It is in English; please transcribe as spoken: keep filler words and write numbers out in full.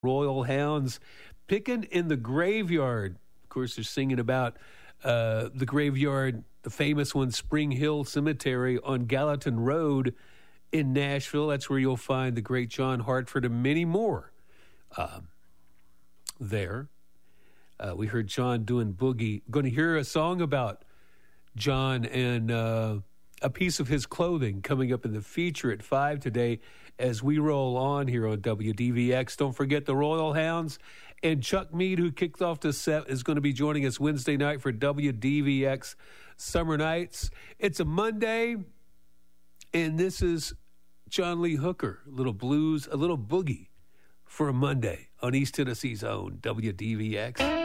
Royal Hounds picking in the graveyard. Of course, they're singing about uh, the graveyard, the famous one, Spring Hill Cemetery on Gallatin Road in Nashville. That's where you'll find the great John Hartford and many more uh, there. Uh, we heard John doing Boogie. Going to hear a song about John and uh, a piece of his clothing coming up in the feature at five today as we roll on here on W D V X. Don't forget the Royal Hounds and Chuck Mead, who kicked off the set, is going to be joining us Wednesday night for W D V X Summer Nights. It's a Monday, and this is John Lee Hooker, a little blues, a little boogie for a Monday on East Tennessee's own W D V X.